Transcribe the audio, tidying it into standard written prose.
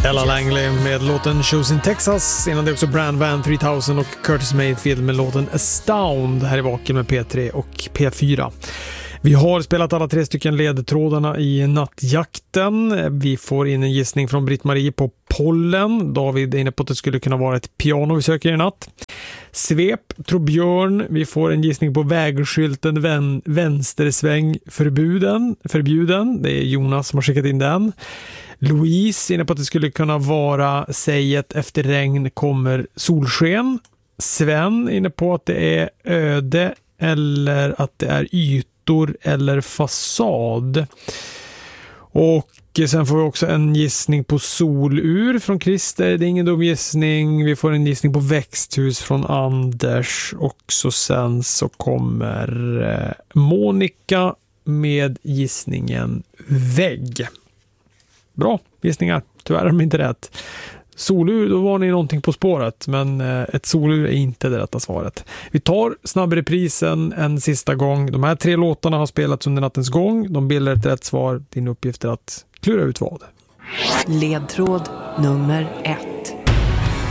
Ella Langley med låten Shows in Texas. Innan det också Brand Van 3000 och Curtis Mayfield med låten Astound här i Vaken med P3 och P4. Vi har spelat alla 3 stycken ledtrådarna i nattjakten. Vi får in en gissning från Britt-Marie på pollen. David är inne på att det skulle kunna vara ett piano vi söker i natt. Svep, tror Björn. Vi får en gissning på vägskylten vänstersväng förbjuden. Det är Jonas som har skickat in den. Louise inne på att det skulle kunna vara säget efter regn kommer solsken. Sven inne på att det är öde eller att det är ytor eller fasad. Och sen får vi också en gissning på solur från Christer. Det är ingen dum gissning. Vi får en gissning på växthus från Anders. Och så sen så kommer Monica med gissningen vägg. Bra gissningar. Tyvärr är de inte rätt. Solur, då var ni någonting på spåret, men ett solur är inte det rätta svaret. Vi tar snabbreprisen en sista gång. De här 3 låtarna har spelats under nattens gång. De bildar ett rätt svar. Din uppgift är att klura ut vad. Ledtråd nummer 1.